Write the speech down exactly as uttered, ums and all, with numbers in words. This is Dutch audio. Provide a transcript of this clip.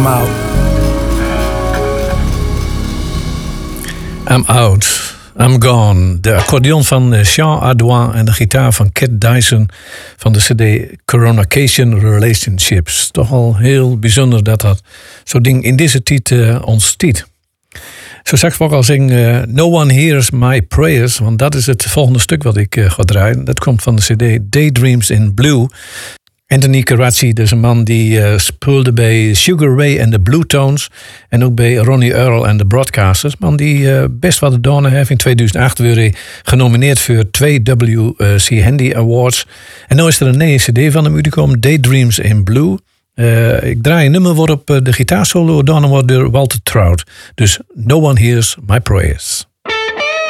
Out. I'm Out. I'm Gone. De accordeon van Jean Ardouin en de gitaar van Cat Dyson van de cd Coronation Relationships. Toch al heel bijzonder dat dat zo'n ding in deze tijd uh, ontstiet. Zo straks ook al zing uh, No One Hears My Prayers, want dat is het volgende stuk wat ik uh, ga draaien. Dat komt van de cd Daydreams in Blue. Anthony Carracci, dus een man die uh, speelde bij Sugar Ray en de Blue Tones. En ook bij Ronnie Earl en de Broadcasters. Man die uh, best wat gedaan heeft. In tweeduizend acht werd hij genomineerd voor twee W C Handy Awards. En nu is er een nieuwe cd van hem uitgekomen, Daydreams in Blue. Uh, ik draai een nummer waarop uh, de gitaarsolo gedaan wordt door Walter Trout. Dus No One Hears My Prayers.